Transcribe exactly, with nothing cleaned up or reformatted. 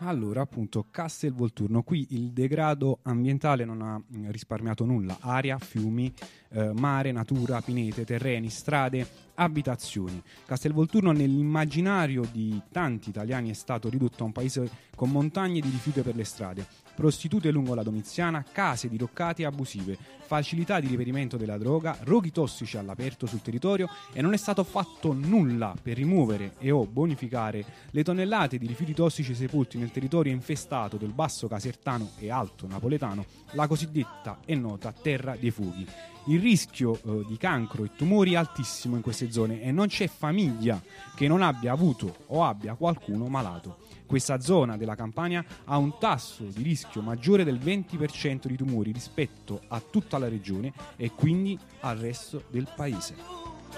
Allora, appunto, Castelvolturno, qui il degrado ambientale non ha mh, risparmiato nulla: aria, fiumi, eh, mare, natura, pinete, terreni, strade, abitazioni. Castelvolturno nell'immaginario di tanti italiani è stato ridotto a un paese con montagne di rifiuti per le strade, prostitute lungo la Domiziana, case diroccate e abusive, facilità di riperimento della droga, roghi tossici all'aperto sul territorio, e non è stato fatto nulla per rimuovere e o bonificare le tonnellate di rifiuti tossici sepolti nel territorio infestato del Basso Casertano e Alto Napoletano, la cosiddetta e nota terra dei fuochi. Il rischio eh, di cancro e tumori è altissimo in queste zone e non c'è famiglia che non abbia avuto o abbia qualcuno malato. Questa zona della Campania ha un tasso di rischio maggiore del venti per cento di tumori rispetto a tutta la regione e quindi al resto del paese.